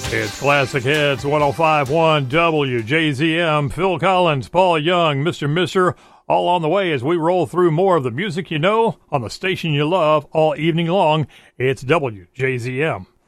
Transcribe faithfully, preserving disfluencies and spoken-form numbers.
It's Classic Hits, one oh five point one W J Z M. Phil Collins, Paul Young, Mister Misser, all on the way as we roll through more of the music you know on the station you love all evening long. It's W J Z M.